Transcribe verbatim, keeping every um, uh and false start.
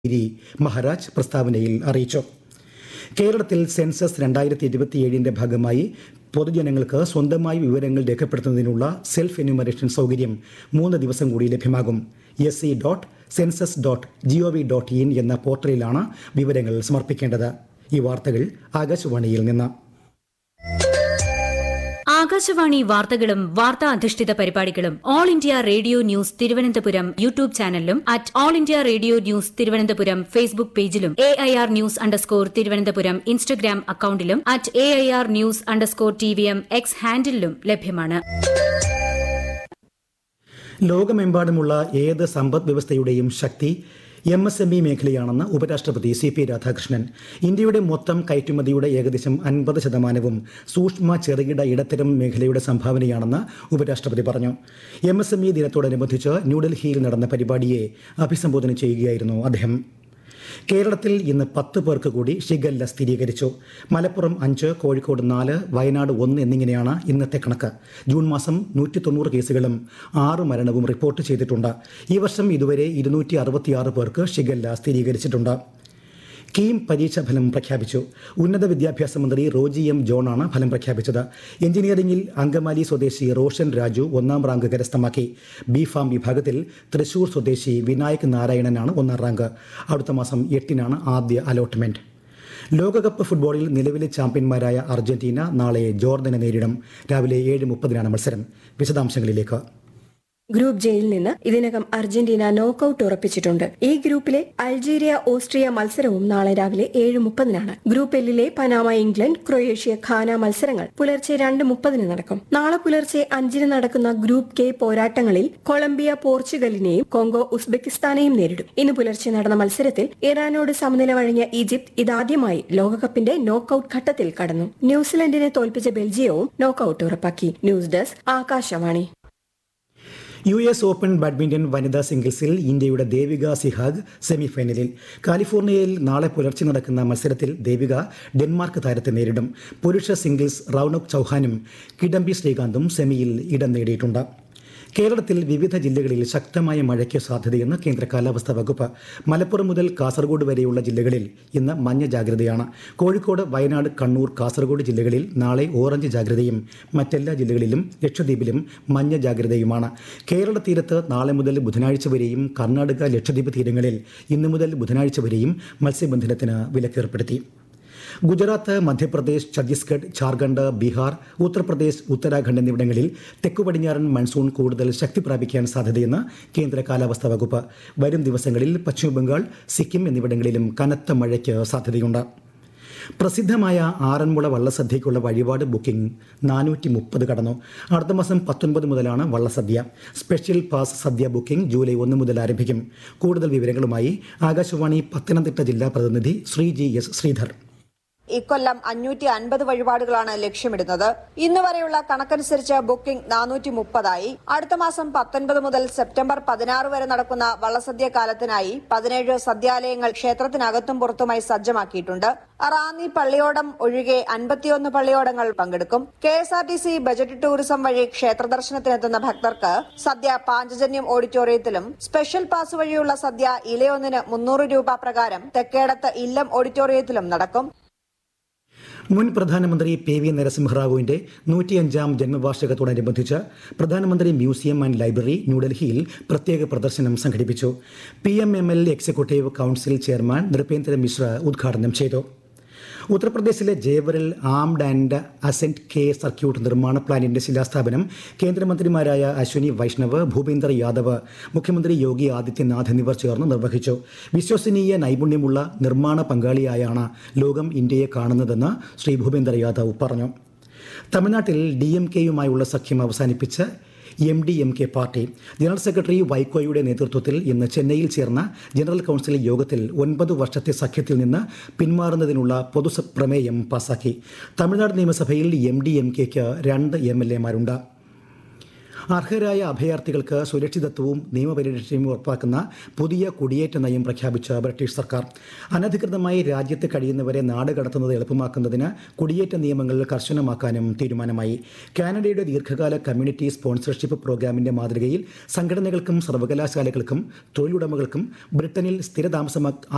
ഗിരി മഹാരാജ് പ്രസ്താവനയിൽ അറിയിച്ചു. കേരളത്തിൽ സെൻസസ് രണ്ടായിരത്തി ഇരുപത്തിയേഴിന്റെ ഭാഗമായി പൊതുജനങ്ങൾക്ക് സ്വന്തമായി വിവരങ്ങൾ രേഖപ്പെടുത്തുന്നതിനുള്ള സെൽഫ് എന്യൂമറേഷൻ സൗകര്യം മൂന്ന് ദിവസം കൂടി ലഭ്യമാകും. S C dot census dot G O V dot in എന്ന പോർട്ടലിലാണ് വിവരങ്ങൾ സമർപ്പിക്കേണ്ടത്. ഈ വാർത്തകൾ ആകാശവാണിയിൽ നിന്ന്. ആകാശവാണി വാർത്തകളും വാർത്താ അധിഷ്ഠിത പരിപാടികളും all India radio news Thiruvananthapuram YouTube ചാനലിലും at all India radio news Thiruvananthapuram Facebook പേജിലും A I R news underscore Thiruvananthapuram Instagram അക്കൌണ്ടിലും at A I R news underscore T V M X ഹാൻഡിലും ലഭ്യമാണ്. ലോകമെമ്പാടുമുള്ള ഏത് സമ്പദ് വ്യവസ്ഥയുടെയും ശക്തി എം എസ് എം ഇ മേഖലയാണെന്ന് ഉപരാഷ്ട്രപതി C P Radhakrishnan. ഇന്ത്യയുടെ മൊത്തം കയറ്റുമതിയുടെ ഏകദേശം അൻപത് ശതമാനവും സൂക്ഷ്മ ചെറുകിട ഇടത്തരം മേഖലയുടെ സംഭാവനയാണെന്ന് ഉപരാഷ്ട്രപതി പറഞ്ഞു. എം എസ് എം ഇ ദിനത്തോടനുബന്ധിച്ച് ന്യൂഡൽഹിയിൽ നടന്ന പരിപാടിയെ അഭിസംബോധന ചെയ്യുകയായിരുന്നു അദ്ദേഹം. കേരളത്തിൽ ഇന്ന് പത്ത് പേർക്ക് കൂടി ഷിഗല്ല സ്ഥിരീകരിച്ചു. മലപ്പുറം അഞ്ച്, കോഴിക്കോട് നാല്, വയനാട് ഒന്ന് എന്നിങ്ങനെയാണ് ഇന്നത്തെ കണക്ക്. ജൂൺ മാസം നൂറ്റി തൊണ്ണൂറ് കേസുകളും ആറ് മരണവും റിപ്പോർട്ട് ചെയ്തിട്ടുണ്ട്. ഈ വർഷം ഇതുവരെ ഇരുന്നൂറ്റി അറുപത്തിയാറ് പേർക്ക് ഷിഗല്ല സ്ഥിരീകരിച്ചിട്ടുണ്ട്. കീം പരീക്ഷാ ഫലം പ്രഖ്യാപിച്ചു. ഉന്നത വിദ്യാഭ്യാസ മന്ത്രി റോജി എം ജോണാണ് ഫലം പ്രഖ്യാപിച്ചത്. എഞ്ചിനീയറിംഗിൽ അങ്കമാലി സ്വദേശി റോഷൻ രാജു ഒന്നാം റാങ്ക് കരസ്ഥമാക്കി. ബി ഫാം വിഭാഗത്തിൽ തൃശൂർ സ്വദേശി വിനായക് നാരായണനാണ് ഒന്നാം റാങ്ക്. അടുത്ത മാസം എട്ടിനാണ് ആദ്യ അലോട്ട്മെന്റ്. ലോകകപ്പ് ഫുട്ബോളിൽ നിലവിലെ ചാമ്പ്യന്മാരായ അർജന്റീന നാളെ ജോർദനെ നേരിടും. രാവിലെ ഏഴ് മുപ്പതിനാണ് മത്സരം. വിശദാംശങ്ങളിലേക്ക്. ഗ്രൂപ്പ് ജെയിൽ നിന്ന് ഇതിനകം അർജന്റീന നോക്കൌട്ട് ഉറപ്പിച്ചിട്ടുണ്ട്. ഈ ഗ്രൂപ്പിലെ അൾജീരിയ ഓസ്ട്രിയ മത്സരവും നാളെ രാവിലെ ഏഴ് മുപ്പതിനാണ്. ഗ്രൂപ്പ് എല്ലിലെ പനാമ ഇംഗ്ലണ്ട് ക്രൊയേഷ്യ ഖാന മത്സരങ്ങൾ പുലർച്ചെ രണ്ട് മുപ്പതിന് നടക്കും. നാളെ പുലർച്ചെ അഞ്ചിന് നടക്കുന്ന ഗ്രൂപ്പ് കെ പോരാട്ടങ്ങളിൽ കൊളംബിയ പോർച്ചുഗലിനെയും കോങ്കോ ഉസ്ബെക്കിസ്ഥാനെയും നേരിടും. ഇന്ന് പുലർച്ചെ നടന്ന മത്സരത്തിൽ ഇറാനോട് സമനില വഴങ്ങിയ ഈജിപ്ത് ഇതാദ്യമായി ലോകകപ്പിന്റെ നോക്കൌട്ട് ഘട്ടത്തിൽ കടന്നു. ന്യൂസിലൻഡിനെ തോൽപ്പിച്ച ബെൽജിയവും നോക്കൌട്ട് ഉറപ്പാക്കി. News desk Akashvani. U S open badminton വനിതാ സിംഗിൾസിൽ ഇന്ത്യയുടെ ദേവിക സിഹാഗ് സെമിഫൈനലിൽ. കാലിഫോർണിയയിൽ നാളെ പുലർച്ചെ നടക്കുന്ന മത്സരത്തിൽ ദേവിക ഡെൻമാർക്ക് താരത്തെ നേരിടും. പുരുഷ സിംഗിൾസ് റൌണക് ചൌഹാനും കിഡംബി ശ്രീകാന്തും സെമിയിൽ ഇടം നേടിയിട്ടുണ്ട്. കേരളത്തിൽ വിവിധ ജില്ലകളിൽ ശക്തമായ മഴയ്ക്ക് സാധ്യതയെന്ന് കേന്ദ്ര കാലാവസ്ഥാ വകുപ്പ്. മലപ്പുറം മുതൽ കാസർഗോഡ് വരെയുള്ള ജില്ലകളിൽ ഇന്ന് മഞ്ഞ ജാഗ്രതയാണ്. കോഴിക്കോട്, വയനാട്, കണ്ണൂർ, കാസർഗോഡ് ജില്ലകളിൽ നാളെ ഓറഞ്ച് ജാഗ്രതയും മറ്റെല്ലാ ജില്ലകളിലും ലക്ഷദ്വീപിലും മഞ്ഞ ജാഗ്രതയുമാണ്. കേരള തീരത്ത് നാളെ മുതൽ ബുധനാഴ്ച വരെയും കർണാടക, ലക്ഷദ്വീപ് തീരങ്ങളിൽ ഇന്നു മുതൽ ബുധനാഴ്ച വരെയും മത്സ്യബന്ധനത്തിന് വിലക്കേർപ്പെടുത്തി. ഗുജറാത്ത്, മധ്യപ്രദേശ്, ഛത്തീസ്ഗഡ്, ഝാർഖണ്ഡ്, ബീഹാർ, ഉത്തർപ്രദേശ്, ഉത്തരാഖണ്ഡ് എന്നിവിടങ്ങളിൽ തെക്കു പടിഞ്ഞാറൻ മൺസൂൺ കൂടുതൽ ശക്തി പ്രാപിക്കാൻ സാധ്യതയെന്ന് കേന്ദ്ര കാലാവസ്ഥാ വകുപ്പ്. വരും ദിവസങ്ങളിൽ പശ്ചിമബംഗാൾ, സിക്കിം എന്നിവിടങ്ങളിലും കനത്ത മഴയ്ക്ക് സാധ്യതയുണ്ട്. പ്രസിദ്ധമായ ആറന്മുള വള്ളസദ്യയ്ക്കുള്ള വഴിപാട് ബുക്കിംഗ് നാനൂറ്റി മുപ്പത് കടന്നു. അടുത്ത മാസം പത്തൊൻപത് മുതലാണ് വള്ളസദ്യ. സ്പെഷ്യൽ പാസ് സദ്യ ബുക്കിംഗ് ജൂലൈ ഒന്ന് മുതൽ ആരംഭിക്കും. കൂടുതൽ വിവരങ്ങളുമായി ആകാശവാണി പത്തനംതിട്ട ജില്ലാ പ്രതിനിധി ശ്രീജി എസ് ശ്രീധർ. ഇക്കൊല്ലം അഞ്ഞൂറ്റി അൻപത് വഴിപാടുകളാണ് ലക്ഷ്യമിടുന്നത്. ഇന്ന് വരെയുള്ള കണക്കനുസരിച്ച് ബുക്കിംഗ് നാനൂറ്റി മുപ്പതായി. അടുത്ത മാസം പത്തൊൻപത് മുതൽ സെപ്റ്റംബർ പതിനാറ് വരെ നടക്കുന്ന വള്ളസദ്യ കാലത്തിനായി പതിനേഴ് സദ്യാലയങ്ങൾ ക്ഷേത്രത്തിനകത്തും പുറത്തുമായി സജ്ജമാക്കിയിട്ടുണ്ട്. റാന്നി പള്ളിയോടം ഒഴികെ അൻപത്തിയൊന്ന് പള്ളിയോടങ്ങൾ പങ്കെടുക്കും. K S R T C budget tourism വഴി ക്ഷേത്ര ദർശനത്തിനെത്തുന്ന ഭക്തർക്ക് സദ്യ പാഞ്ചജന്യം ഓഡിറ്റോറിയത്തിലും സ്പെഷ്യൽ പാസ് വഴിയുള്ള സദ്യ ഇലയൊന്നിന് മുന്നൂറ് രൂപ പ്രകാരം തെക്കേടത്ത് ഇല്ലം ഓഡിറ്റോറിയത്തിലും നടക്കും. മുൻ പ്രധാനമന്ത്രി പി വി നരസിംഹറാവുവിന്റെ നൂറ്റിയഞ്ചാം ജന്മവാർഷികത്തോടനുബന്ധിച്ച് പ്രധാനമന്ത്രി മ്യൂസിയം ആൻഡ് ലൈബ്രറി ന്യൂഡൽഹിയിൽ പ്രത്യേക പ്രദർശനം സംഘടിപ്പിച്ചു. P M M L executive council chairman Nripendra Mishra ഉദ്ഘാടനം ചെയ്തു. ഉത്തർപ്രദേശിലെ ജേവറിൽ armed and assent K circuit നിർമ്മാണ പ്ലാന്റിന്റെ ശിലാസ്ഥാപനം കേന്ദ്രമന്ത്രിമാരായ അശ്വിനി വൈഷ്ണവ്, ഭൂപേന്ദർ യാദവ്, മുഖ്യമന്ത്രി യോഗി ആദിത്യനാഥ് എന്നിവർ ചേർന്ന് നിർവഹിച്ചു. വിശ്വസനീയ നൈപുണ്യമുള്ള നിർമ്മാണ പങ്കാളിയായാണ് ലോകം ഇന്ത്യയെ കാണുന്നതെന്ന് ശ്രീ ഭൂപേന്ദർ യാദവ് പറഞ്ഞു. തമിഴ്നാട്ടിൽ ഡി എം കെയുമായുള്ള സഖ്യം അവസാനിപ്പിച്ച് M D M K party. General secretary വൈക്കോയുടെ നേതൃത്വത്തിൽ ഇന്ന് ചെന്നൈയിൽ ചേർന്ന ജനറൽ കൌൺസിൽ യോഗത്തിൽ ഒൻപത് വർഷത്തെ സഖ്യത്തിൽ നിന്ന് പിന്മാറുന്നതിനുള്ള പൊതു പ്രമേയം പാസാക്കി. തമിഴ്നാട് നിയമസഭയിൽ എം ഡി എം കെക്ക് രണ്ട് എം എൽ എമാരുണ്ട്. അർഹരായ അഭയാർത്ഥികൾക്ക് സുരക്ഷിതത്വവും നിയമപരിരക്ഷയും ഉറപ്പാക്കുന്ന പുതിയ കുടിയേറ്റ നയം പ്രഖ്യാപിച്ച ബ്രിട്ടീഷ് സർക്കാർ അനധികൃതമായി രാജ്യത്ത് കഴിയുന്നവരെ നാട് കടത്തുന്നത് എളുപ്പമാക്കുന്നതിന് കുടിയേറ്റ നിയമങ്ങൾ കർശനമാക്കാനും തീരുമാനമായി. കാനഡയുടെ ദീർഘകാല കമ്മ്യൂണിറ്റി സ്പോൺസർഷിപ്പ് പ്രോഗ്രാമിന്റെ മാതൃകയിൽ സംഘടനകൾക്കും സർവകലാശാലകൾക്കും തൊഴിലുടമകൾക്കും ബ്രിട്ടനിൽ സ്ഥിരതാമസം